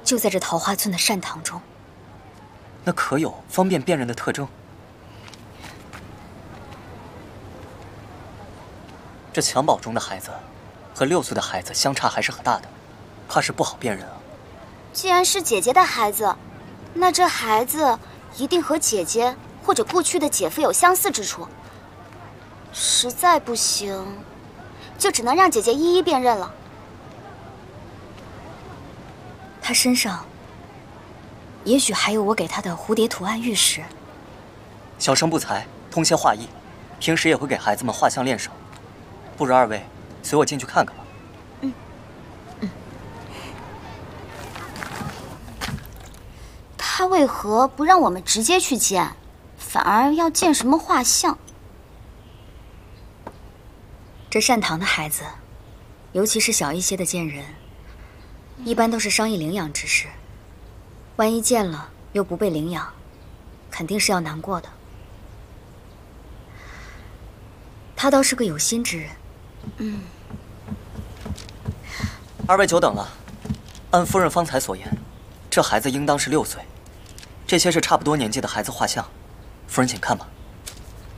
就在这桃花村的善堂中。 那可有方便辨认的特征？这襁褓中的孩子和6岁的孩子相差还是很大的，怕是不好辨认啊。 既然是姐姐的孩子，那这孩子一定和姐姐或者故去的姐夫有相似之处。实在不行，就只能让姐姐一一辨认了。 他身上也许还有我给他的蝴蝶图案玉石。 小生不才，通些画艺，平时也会给孩子们画像练手。不如2位随我进去看看吧。 他为何不让我们直接去见，反而要见什么画像？ 这善堂的孩子，尤其是小一些的贱人，一般都是商议领养之事。万一见了又不被领养，肯定是要难过的。他倒是个有心之人。 2位久等了。按夫人方才所言，这孩子应当是6岁。这些是差不多年纪的孩子画像，夫人请看吧。